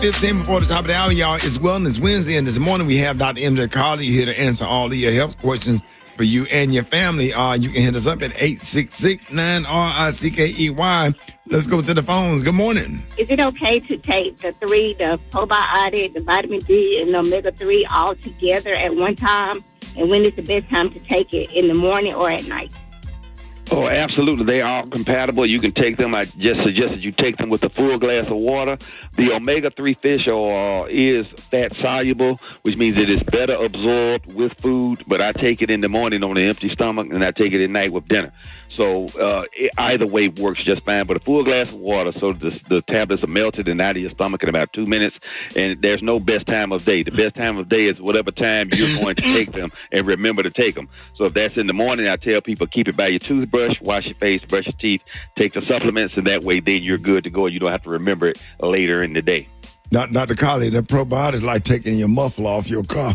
15 before the top of the hour, y'all. It's Wellness Wednesday, and this morning we have Dr. MJ Carly here to answer all of your health questions for you and your family. You can hit us up at 866-9-RICKEY. Let's go to the phones. Good morning. Is it okay to take the probiotic, the vitamin D, and the omega-3 all together at one time? And when is the best time to take it, in the morning or at night? Oh, absolutely. They are compatible. You can take them. I just suggest that you take them with a full glass of water. The omega-3 fish oil is fat soluble, which means it is better absorbed with food. But I take it in the morning on an empty stomach, and I take it at night with dinner. So either way works just fine. But a full glass of water, so the tablets are melted and out of your stomach in about 2 minutes. And there's no best time of day. The best time of day is whatever time you're going to take them, and remember to take them. So if that's in the morning, I tell people keep it by your toothbrush, wash your face, brush your teeth, take the supplements, and that way then you're good to go. You don't have to remember it later in the day. Dr. Carly, the probiotics is like taking your muffler off your car.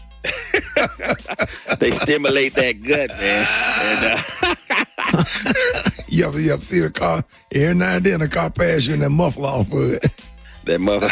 They stimulate that gut, man. And, you ever see the car? Every now and then the car pass you and that muffler off of it. That muffler.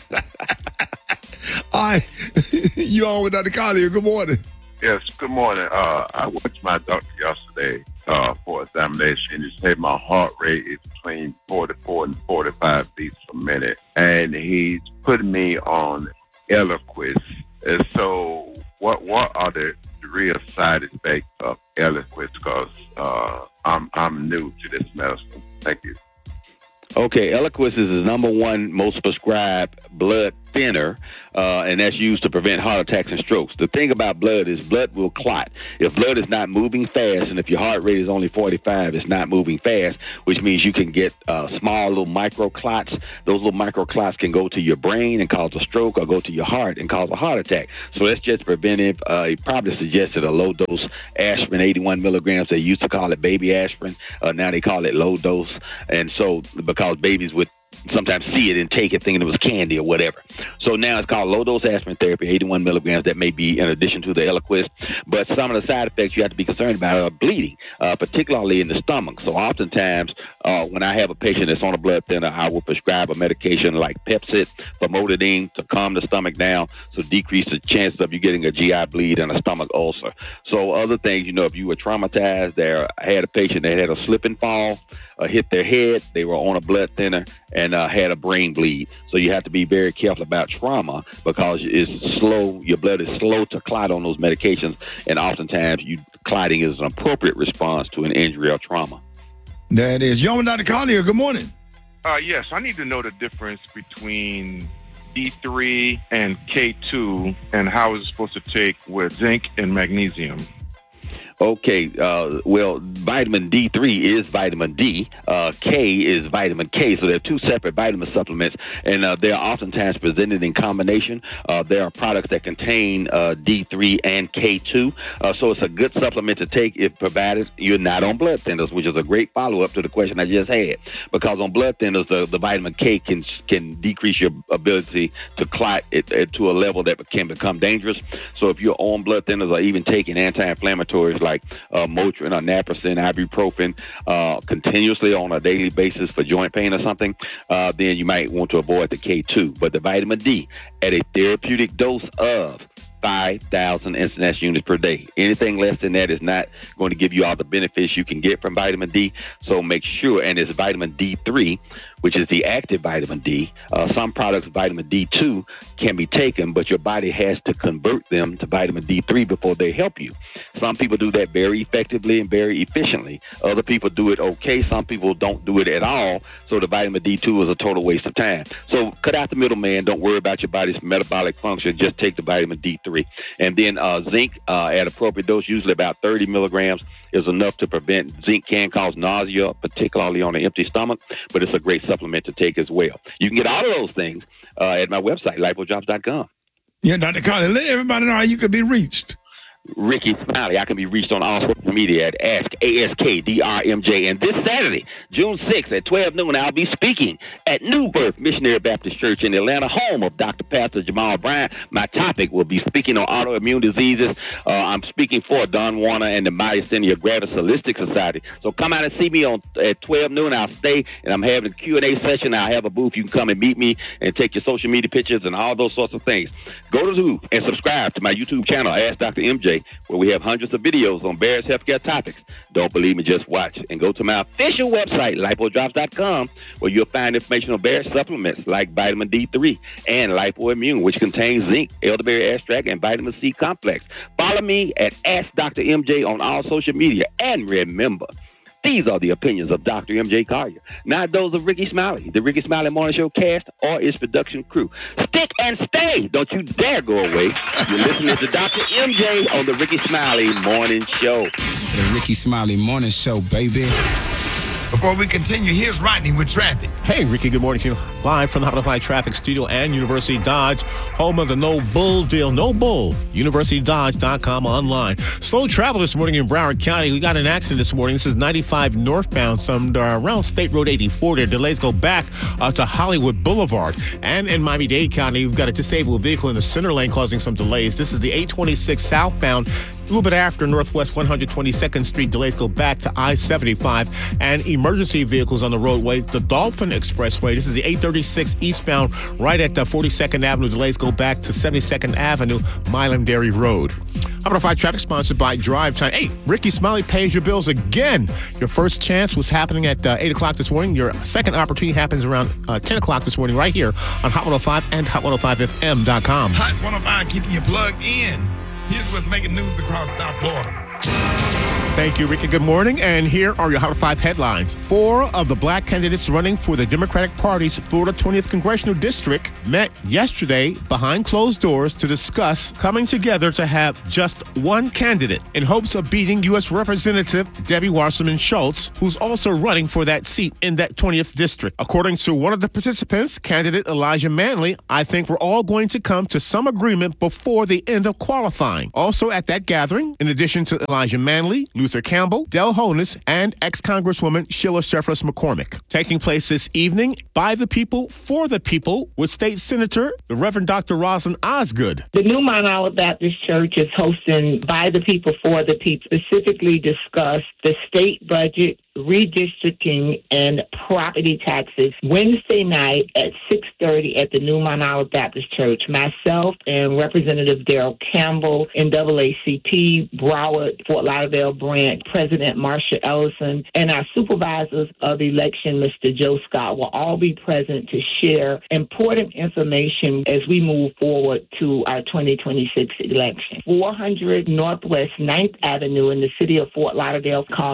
All right. You on with Dr. Carly? Good morning. Yes, good morning. I went to my doctor yesterday for examination. He said my heart rate is between 44 and 45 beats per minute. And he's putting me on Eliquis. And so what are the real side effects of Eliquis? Because I'm new to this medicine. Thank you. Okay, Eliquis is the number one most prescribed blood thinner, and that's used to prevent heart attacks and strokes. The thing about blood is blood will clot. If blood is not moving fast, and if your heart rate is only 45, it's not moving fast, which means you can get small little micro clots. Those little micro clots can go to your brain and cause a stroke, or go to your heart and cause a heart attack. So that's just preventive. He probably suggested a low dose aspirin, 81 milligrams. They used to call it baby aspirin. Now they call it low dose. And so because babies would sometimes see it and take it thinking it was candy or whatever. So now it's called low-dose aspirin therapy, 81 milligrams. That may be in addition to the Eliquis. But some of the side effects you have to be concerned about are bleeding, particularly in the stomach. So oftentimes when I have a patient that's on a blood thinner, I will prescribe a medication like Pepcid, famotidine, to calm the stomach down, so decrease the chances of you getting a GI bleed and a stomach ulcer. So other things, if you were traumatized, I had a patient that had a slip and fall, hit their head, they were on a blood thinner, and had a brain bleed. So you have to be very careful about trauma because it's slow. Your blood is slow to clot on those medications, and oftentimes clotting is an appropriate response to an injury or trauma. That is. Young Dr. Collier, good morning. Yes, I need to know the difference between D3 and K2 and how it's supposed to take with zinc and magnesium. Okay, well, vitamin D3 is vitamin D. K is vitamin K. So they're two separate vitamin supplements, and they're oftentimes presented in combination. There are products that contain D3 and K2. So it's a good supplement to take if provided you're not on blood thinners, which is a great follow-up to the question I just had. Because on blood thinners, the vitamin K can decrease your ability to clot it to a level that can become dangerous. So if you're on blood thinners or even taking anti-inflammatories like Motrin or Naproxen, ibuprofen, continuously on a daily basis for joint pain or something, then you might want to avoid the K2. But the vitamin D at a therapeutic dose of 5,000 incidence units per day. Anything less than that is not going to give you all the benefits you can get from vitamin D. So make sure, and it's vitamin D3, which is the active vitamin D. Some products, vitamin D2, can be taken, but your body has to convert them to vitamin D3 before they help you. Some people do that very effectively and very efficiently. Other people do it okay. Some people don't do it at all. So the vitamin D2 is a total waste of time. So cut out the middleman. Don't worry about your body's metabolic function. Just take the vitamin D3. And then zinc at appropriate dose, usually about 30 milligrams, is enough to prevent. Zinc can cause nausea, particularly on an empty stomach, but it's a great supplement to take as well. You can get all of those things at my website, lifojobs.com. Yeah, Dr. Carly, let everybody know how you could be reached. Ricky Smiley. I can be reached on all social media at AskDRMJ. And this Saturday, June 6th at 12 noon, I'll be speaking at New Birth Missionary Baptist Church in Atlanta, home of Dr. Pastor Jamal Bryant. My topic will be speaking on autoimmune diseases. I'm speaking for Don Warner and the Myasthenia Gravis Holistic Society. So come out and see me at 12 noon. I'll stay, and I'm having a Q&A session. I'll have a booth. You can come and meet me and take your social media pictures and all those sorts of things. Go to YouTube and subscribe to my YouTube channel, Ask Dr. MJ, where we have hundreds of videos on various healthcare topics. Don't believe me, just watch. And go to my official website, lipodrops.com, where you'll find information on various supplements like vitamin D3 and Lipoimmune, which contains zinc, elderberry extract, and vitamin C complex. Follow me at Ask Dr. MJ on all social media. And remember, these are the opinions of Dr. MJ Collier, not those of Ricky Smiley, the Ricky Smiley Morning Show cast, or its production crew. Stick and stay. Don't you dare go away. You're listening to Dr. MJ on the Ricky Smiley Morning Show. The Ricky Smiley Morning Show, baby. Before we continue, here's Rodney with traffic. Hey, Ricky, good morning to you. Live from the Hot Traffic Studio and University Dodge, home of the No Bull deal. No Bull. UniversityDodge.com online. Slow travel this morning in Broward County. We got an accident this morning. This is 95 northbound, around State Road 84. Their delays go back to Hollywood Boulevard. And in Miami-Dade County, we've got a disabled vehicle in the center lane causing some delays. This is the 826 southbound. A little bit after Northwest 122nd Street, delays go back to I-75 and emergency vehicles on the roadway. The Dolphin Expressway, this is the 836 eastbound, right at the 42nd Avenue. Delays go back to 72nd Avenue, Milam Dairy Road. How about traffic sponsored by Drive Time? Hey, Ricky Smiley pays your bills again. Your first chance was happening at 8 o'clock this morning. Your second opportunity happens around 10 o'clock this morning right here on Hot 105 and Hot105FM.com. Hot 105 keeping you plugged in. Here's what's making news across South Florida. Thank you, Ricky. Good morning. And here are your Hot 5 headlines. 4 of the black candidates running for the Democratic Party's Florida 20th Congressional District met yesterday behind closed doors to discuss coming together to have just one candidate in hopes of beating U.S. Representative Debbie Wasserman Schultz, who's also running for that seat in that 20th district. According to one of the participants, candidate Elijah Manley, I think we're all going to come to some agreement before the end of qualifying. Also at that gathering, in addition to Elijah Manley, Luther Campbell, Del Holness, and ex-Congresswoman Sheila Sheffield McCormick. Taking place this evening, by the people, for the people, with State Senator, the Reverend Dr. Rosalind Osgood. The New Mount Olive Baptist Church is hosting By the People, for the People, specifically discuss the state budget, redistricting, and property taxes Wednesday night at 6:30 at the New Mount Olive Baptist Church. Myself and Representative Daryl Campbell, NAACP, Broward, Fort Lauderdale branch, President Marsha Ellison, and our supervisors of election, Mr. Joe Scott, will all be present to share important information as we move forward to our 2026 election. 400 Northwest 9th Avenue in the city of Fort Lauderdale. Call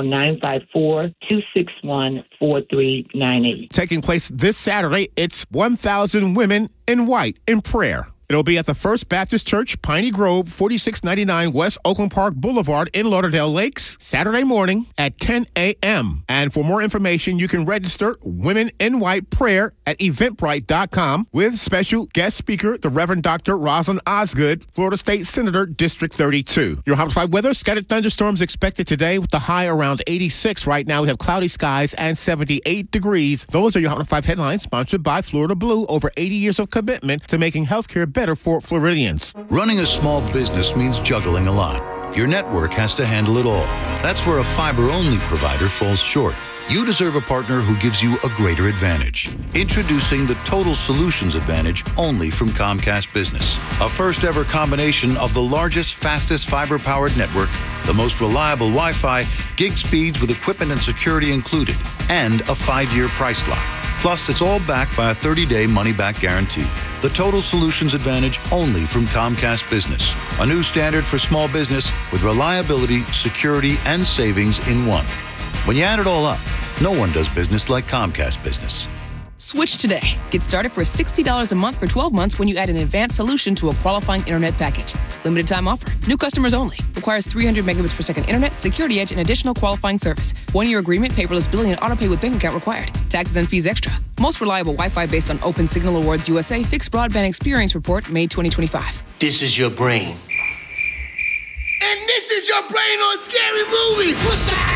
954-261-4398. Taking place this Saturday, it's 1,000 Women in White in Prayer. It'll be at the First Baptist Church, Piney Grove, 4699 West Oakland Park Boulevard in Lauderdale Lakes, Saturday morning at 10 a.m. And for more information, you can register Women in White Prayer at Eventbrite.com with special guest speaker, the Reverend Dr. Rosalind Osgood, Florida State Senator, District 32. Your Hot 5 weather, scattered thunderstorms expected today with the high around 86. Right now, we have cloudy skies and 78 degrees. Those are your Hot 5 headlines, sponsored by Florida Blue. Over 80 years of commitment to making healthcare better for Floridians. Running a small business means juggling a lot. Your network has to handle it all. That's where a fiber-only provider falls short. You deserve a partner who gives you a greater advantage. Introducing the Total Solutions Advantage only from Comcast Business. A first-ever combination of the largest, fastest fiber-powered network, the most reliable Wi-Fi, gig speeds with equipment and security included, and a 5-year price lock. Plus, it's all backed by a 30-day money-back guarantee. The Total Solutions Advantage only from Comcast Business. A new standard for small business with reliability, security, and savings in one. When you add it all up, no one does business like Comcast Business. Switch today. Get started for $60 a month for 12 months when you add an advanced solution to a qualifying internet package. Limited time offer. New customers only. Requires 300 megabits per second internet, security edge, and additional qualifying service. 1-year agreement, paperless billing, and autopay with bank account required. Taxes and fees extra. Most reliable Wi-Fi based on Open Signal Awards USA Fixed Broadband Experience Report, May 2025. This is your brain. And It's your brain on Scary Movies. What's up?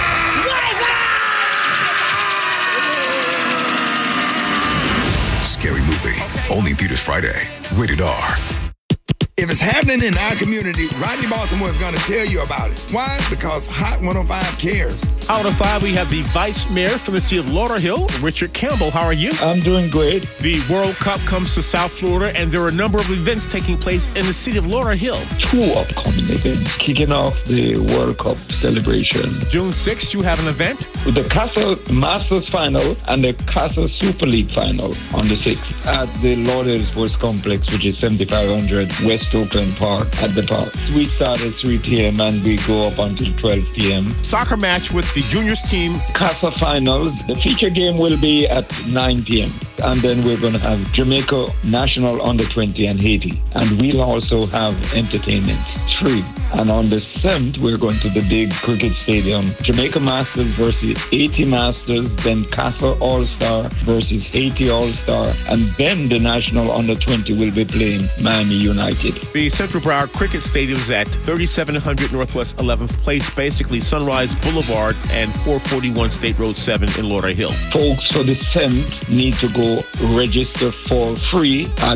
Scary Movie. Only in theaters Friday. Rated R. If it's happening in our community, Rodney Baltimore is going to tell you about it. Why? Because Hot 105 cares. Hot 105, we have the Vice Mayor from the city of Lauderhill, Richard Campbell. How are you? I'm doing great. The World Cup comes to South Florida, and there are a number of events taking place in the city of Lauderhill. 2 upcoming events kicking off the World Cup celebration. June 6th, you have an event. With the Castle Masters Final and the Castle Super League Final on the 6th at the Lauderhill Sports Complex, which is 7500 West Oakland Park at the park. We start at 3 p.m. and we go up until 12 p.m. Soccer match with the juniors team. Casa Final. The feature game will be at 9 p.m. And then we're going to have Jamaica National Under 20 and Haiti. And we'll also have entertainment. It's free. And on the 7th, we're going to the big cricket stadium. Jamaica Masters versus Haiti Masters. Then Casa All-Star versus Haiti All-Star. And then the National Under 20 will be playing Miami United. The Central Broward Cricket Stadium is at 3700 Northwest 11th Place, basically Sunrise Boulevard and 441 State Road 7 in Lauderhill. Folks for the 7th need to go register for free at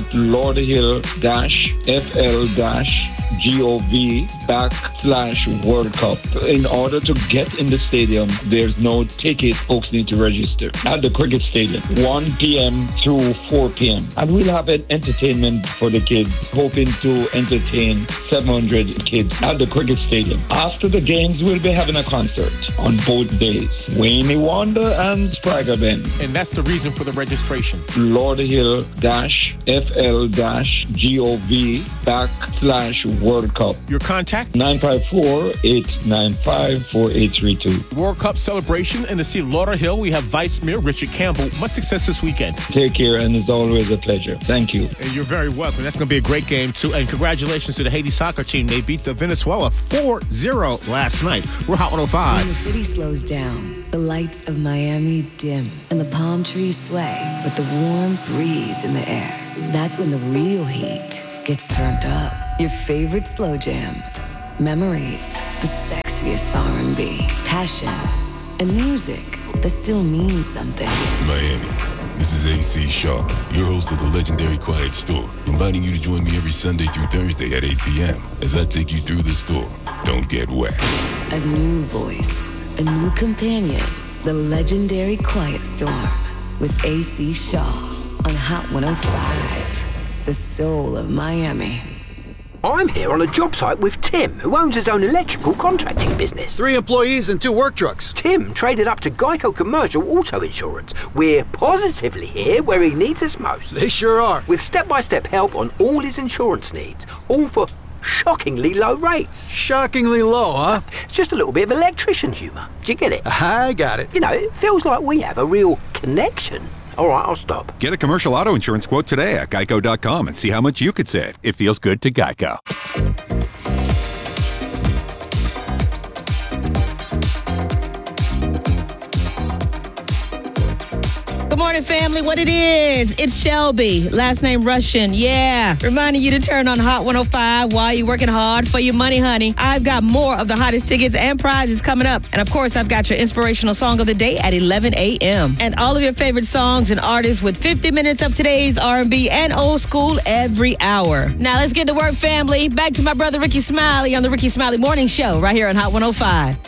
Lauderhill-FL-GOV/World Cup. In order to get in the stadium, there's no ticket. Folks need to register at the cricket stadium, 1 p.m. through 4 p.m. And we'll have an entertainment for the kids, hoping to entertain 700 kids at the cricket stadium. After the games, we'll be having a concert on both days. Wayne Wonder and Sprague Band. And that's the reason for the registration. Lauderhill-FL-GOV/World Cup. Your contact? 954-895-4832. World Cup celebration in the city of Lauderhill. We have Vice Mayor Richard Campbell. Much success this weekend. Take care, and it's always a pleasure. Thank you. And you're very welcome. That's going to be a great game, too. And congratulations to the Haiti soccer team. They beat the Venezuela 4-0 last night. We're Hot 105. When the city slows down, the lights of Miami dim, and the palm trees sway with the warm breeze in the air. That's when the real heat gets turned up. Your favorite slow jams, memories, the sexiest R&B, passion, and music that still means something. Miami, this is A.C. Shaw, your host of the legendary Quiet Store, inviting you to join me every Sunday through Thursday at 8 p.m. as I take you through the store. Don't get wet. A new voice, a new companion, the legendary Quiet Storm with A.C. Shaw on Hot 105, the soul of Miami. I'm here on a job site with Tim, who owns his own electrical contracting business. 3 employees and 2 work trucks. Tim traded up to Geico Commercial Auto Insurance. We're positively here where he needs us most. They sure are. With step-by-step help on all his insurance needs, all for shockingly low rates. Shockingly low, huh? Just a little bit of electrician humour. Do you get it? I got it. You know, it feels like we have a real connection. All right, I'll stop. Get a commercial auto insurance quote today at geico.com and see how much you could save. It feels good to Geico. Good morning, family. What it is? It's Shelby. Last name Russian. Yeah. Reminding you to turn on Hot 105 while you're working hard for your money, honey. I've got more of the hottest tickets and prizes coming up. And of course, I've got your inspirational song of the day at 11 a.m. And all of your favorite songs and artists with 50 minutes of today's R&B and old school every hour. Now let's get to work, family. Back to my brother Ricky Smiley on the Ricky Smiley Morning Show right here on Hot 105.